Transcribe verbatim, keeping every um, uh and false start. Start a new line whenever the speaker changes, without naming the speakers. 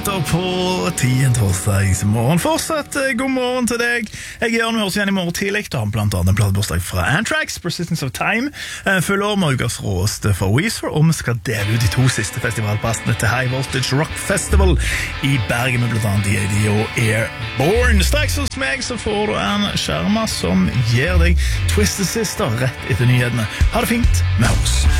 På tien torsdagsmorgen. Fortsatt eh, god morgen til deg. Jeg gjør noe igjen i morgen tidlig. Da har blant annet en platebursdag fra Anthrax, Persistence of Time. Eh, følger år med ukas råeste for Weezer, og vi skal dele ut de to siste festivalpassene til High Voltage Rock Festival i Bergen, med blant annet D A D og Airborne. Straks hos meg så får du en skjerma som gir deg Twisted Sister rett etter nyhetene. Ha det fint med oss.